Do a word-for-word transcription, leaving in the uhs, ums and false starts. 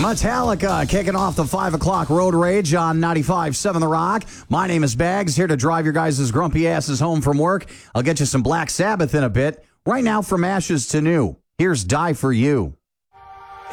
Metallica kicking off the five o'clock road rage on ninety-five point seven The Rock. My name is Bags, here to drive your guys' grumpy asses home from work. I'll get you some Black Sabbath in a bit. Right now, from ashes to new, here's Die For You.